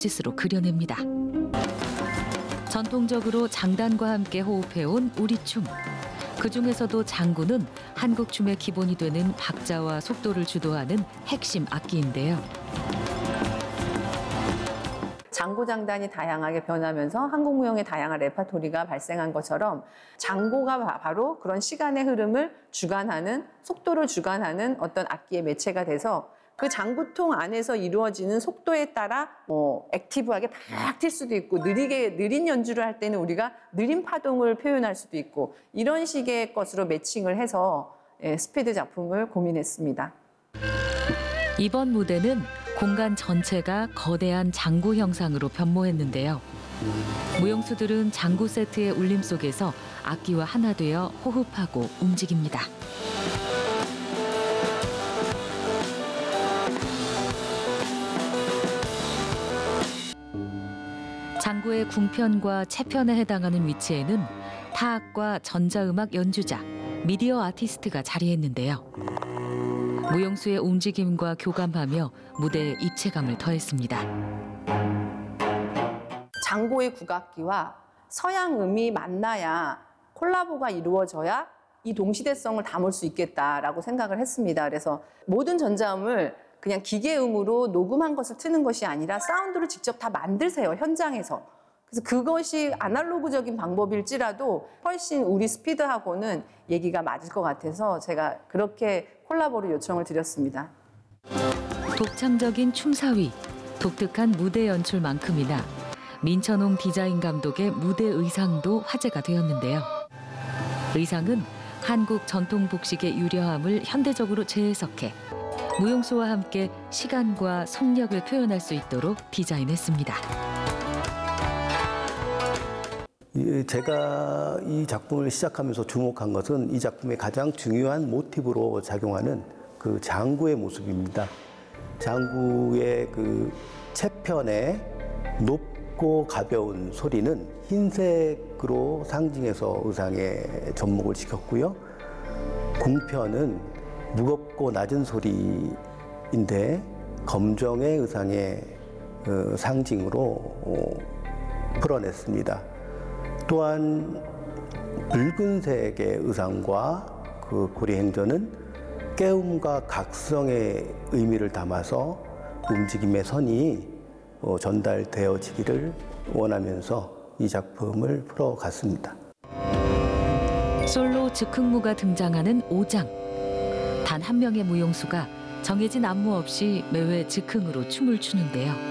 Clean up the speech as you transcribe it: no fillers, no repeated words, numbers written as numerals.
짓으로 그려냅니다. 전통적으로 장단과 함께 호흡해온 우리춤. 그중에서도 장구는 한국 춤의 기본이 되는 박자와 속도를 주도하는 핵심 악기인데요. 장고 장단이 다양하게 변하면서 한국 무용의 다양한 레파토리가 발생한 것처럼 장고가 바로 그런 시간의 흐름을 주관하는, 속도를 주관하는 어떤 악기의 매체가 돼서 그 장구통 안에서 이루어지는 속도에 따라 액티브하게 팍 튈 수도 있고 느린 연주를 할 때는 우리가 느린 파동을 표현할 수도 있고 이런 식의 것으로 매칭을 해서 스피드 작품을 고민했습니다. 이번 무대는 공간 전체가 거대한 장구 형상으로 변모했는데요. 무용수들은 장구 세트의 울림 속에서 악기와 하나 되어 호흡하고 움직입니다. 장구의 궁편과 채편에 해당하는 위치에는 타악과 전자음악 연주자, 미디어 아티스트가 자리했는데요. 무용수의 움직임과 교감하며 무대에 입체감을 더했습니다. 장고의 국악기와 서양음이 만나야 콜라보가 이루어져야 이 동시대성을 담을 수 있겠다라고 생각을 했습니다. 그래서 모든 전자음을 그냥 기계음으로 녹음한 것을 트는 것이 아니라 사운드를 직접 다 만드세요, 현장에서. 그래서 그것이 아날로그적인 방법일지라도 훨씬 우리 스피드하고는 얘기가 맞을 것 같아서 제가 그렇게 콜라보를 요청을 드렸습니다. 독창적인 춤사위, 독특한 무대 연출만큼이나 민천홍 디자인 감독의 무대 의상도 화제가 되었는데요. 의상은 한국 전통 복식의 유려함을 현대적으로 재해석해 무용수와 함께 시간과 속력을 표현할 수 있도록 디자인했습니다. 제가 이 작품을 시작하면서 주목한 것은 이 작품의 가장 중요한 모티브로 작용하는 그 장구의 모습입니다. 장구의 그 채편의 높고 가벼운 소리는 흰색으로 상징해서 의상에 접목을 시켰고요. 궁편은 무겁고 낮은 소리인데 검정의 의상의 상징으로 풀어냈습니다. 또한 붉은색의 의상과 그 고리행전은 깨움과 각성의 의미를 담아서 움직임의 선이 전달되어지기를 원하면서 이 작품을 풀어갔습니다. 솔로 즉흥무가 등장하는 5장. 단 한 명의 무용수가 정해진 안무 없이 매회 즉흥으로 춤을 추는데요.